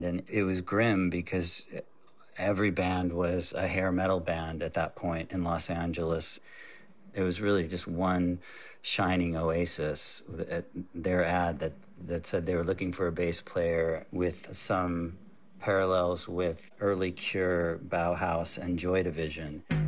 And it was grim because every band was a hair metal band at that point in Los Angeles. It was really just one shining oasis. Their ad that said they were looking for a bass player with some parallels with early Cure, Bauhaus, and Joy Division.